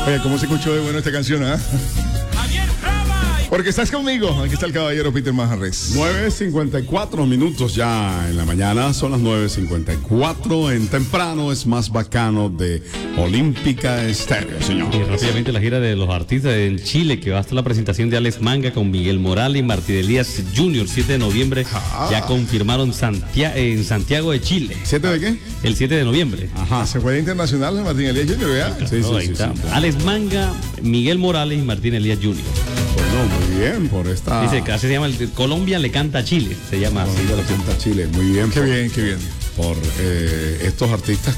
Oye, ¿cómo se escuchó de bueno esta canción, ah? Porque estás conmigo. Aquí está el caballero Peter Manjarres. 9:54 minutos ya en la mañana. Son las 9:54. En temprano es más bacano de Olímpica Estéreo, señor. Y rápidamente la gira de los artistas en Chile, que va hasta la presentación de Alex Manga con Miguel Morales y Martín Elías Jr. 7 de noviembre. Ya confirmaron en Santiago de Chile. ¿7 de qué? El 7 de noviembre. Ajá. Se fue internacional Martín Elías Jr., ¿verdad? Sí, sí, Ahí sí, está. sí. Alex Manga, Miguel Morales y Martín Elías Jr. Bueno, muy bien por esta. Dice que así se llama Colombia le canta a Chile. Se llama así. Colombia le canta a Chile. Muy bien. Qué bien, qué bien. Por estos artistas